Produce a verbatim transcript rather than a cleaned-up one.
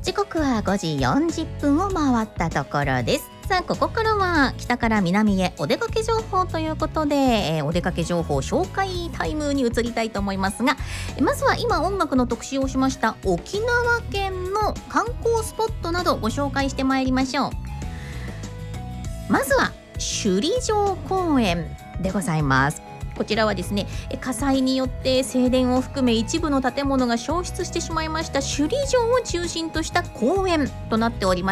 時刻はごじよんじゅっぷんを回ったところです。さあ、ここからは北から南へお出かけ情報ということで、えー、お出かけ情報紹介タイムに移りたいと思いますが、まずは今音楽の特集をしました沖縄県の観光スポットなどご紹介してまいりましょう。まずは首里城公園でございます。こちらはですね、火災によって正殿を含め一部の建物が焼失してしまいました首里城を中心とした公園となっておりま